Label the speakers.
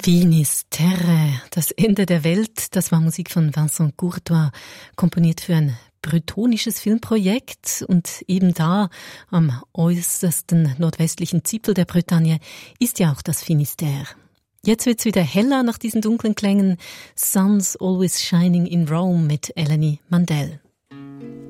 Speaker 1: Finisterre, das Ende der Welt, das war Musik von Vincent Courtois, komponiert für ein bretonisches Filmprojekt. Und eben da, am äußersten nordwestlichen Zipfel der Bretagne, ist ja auch das Finisterre. Jetzt wird's wieder heller nach diesen dunklen Klängen. Sun's Always Shining in Rome mit Eleni Mandel.